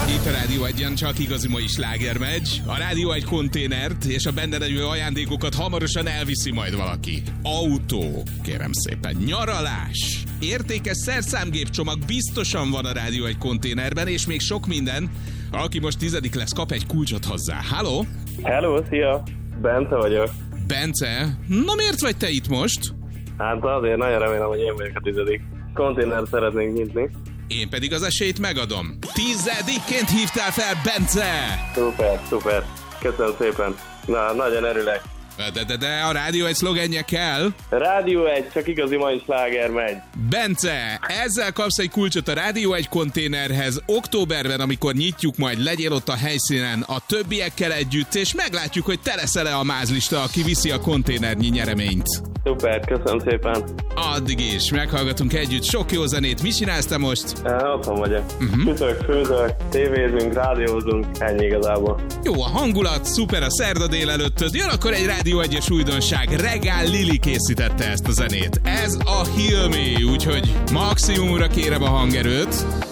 Itt a Rádió Egyen csak igazi mai sláger megy. A Rádió egy konténert és a benne levő ajándékokat hamarosan elviszi majd valaki. Autó, kérem szépen, nyaralás, értékes szerszámgépcsomag biztosan van a Rádió egy konténerben, és még sok minden. Aki most 10. lesz, kap egy kulcsot hozzá. Halló? Hello, szia! Bence vagyok. Bence? Na miért vagy te itt most? Hát azért nagyon remélem, hogy én vagyok a 10. Konténert szeretnénk nyitni. Én pedig az esélyt megadom. 10-ként hívtál fel, Bence! Szuper. Köszönöm szépen. Na, nagyon örülök. De a Rádió egy szlogenje kell. Rádió egy, csak igazi mai sláger megy. Bence, ezzel kapsz egy kulcsot a Rádió egy konténerhez. Októberben, amikor nyitjuk, majd legyél ott a helyszínen a többiekkel együtt, és meglátjuk, hogy te leszel-e a mázlista, aki viszi a konténernyi nyereményt. Szuper, köszönöm szépen. Addig is, meghallgatunk együtt sok jó zenét. Mi csinálsz te most? Otthon vagyok. Sütök, főzök, tévézünk, rádiózunk, ennyi igazából. Jó a hangulat, szuper a szerda délelőttöd. Jön akkor egy Rádió egyes újdonság. Regál Lili készítette ezt a zenét. Ez a Heal Me, úgyhogy maximumra kérem a hangerőt.